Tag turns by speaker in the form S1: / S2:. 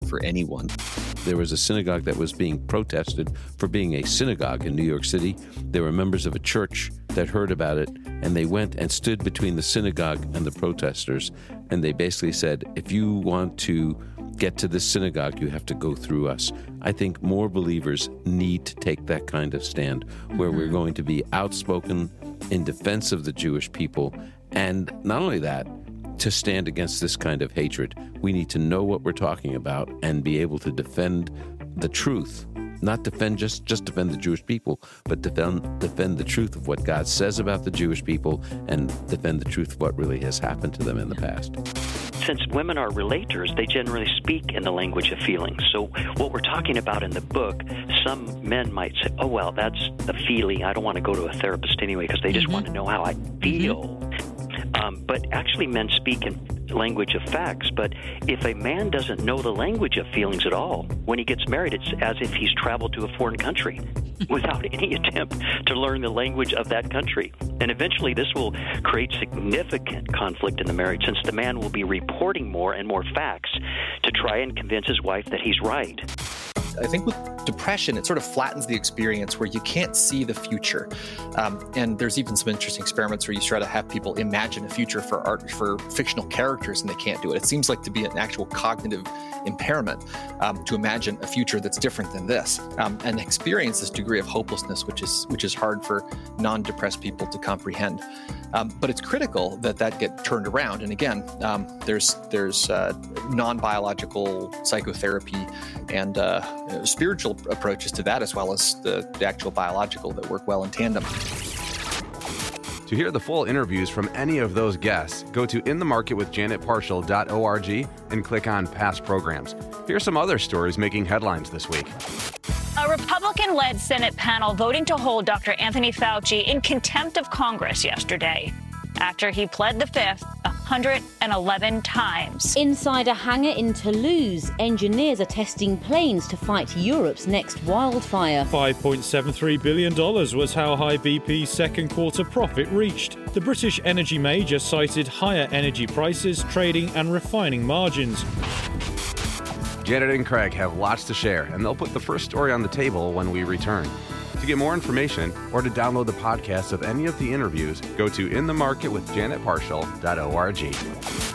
S1: for anyone.
S2: There was a synagogue that was being protested for being a synagogue in New York City. There were members of a church that heard about it, and they went and stood between the synagogue and the protesters. And they basically said, if you want to get to this synagogue, you have to go through us. I think more believers need to take that kind of stand, where we're going to be outspoken in defense of the Jewish people. And not only that, to stand against this kind of hatred, we need to know what we're talking about and be able to defend the truth. Not defend just defend the Jewish people, but defend the truth of what God says about the Jewish people and defend the truth of what really has happened to them in the past.
S3: Since women are relators, they generally speak in the language of feelings. So what we're talking about in the book, some men might say, oh, well, that's a feeling. I don't want to go to a therapist anyway because they just want to know how I feel. But actually men speak in language of facts. But if a man doesn't know the language of feelings at all, when he gets married, it's as if he's traveled to a foreign country without any attempt to learn the language of that country. And eventually this will create significant conflict in the marriage, since the man will be reporting more and more facts to try and convince his wife that he's right.
S4: I think with depression, it sort of flattens the experience where you can't see the future. And there's even some interesting experiments where you try to have people imagine a future for art, for fictional characters, and they can't do it. It seems like to be an actual cognitive impairment to imagine a future that's different than this, and experience this degree of hopelessness, which is hard for non-depressed people to comprehend. But it's critical that get turned around. And again, there's non-biological psychotherapy and spiritual approaches to that, as well as the actual biological, that work well in tandem.
S5: To hear the full interviews from any of those guests, go to inthemarketwithjanetparshall.org and click on past programs. Here's some other stories making headlines this week.
S6: A Republican-led Senate panel voting to hold Dr. Anthony Fauci in contempt of Congress yesterday after he pled the Fifth 111 times.
S7: Inside a hangar in Toulouse, engineers are testing planes to fight Europe's next wildfire.
S8: $5.73 billion was how high BP's second quarter profit reached. The British energy major cited higher energy prices, trading and refining margins.
S5: Janet and Craig have lots to share, and they'll put the first story on the table when we return. To get more information or to download the podcast of any of the interviews, go to inthemarketwithjanetparshall.org.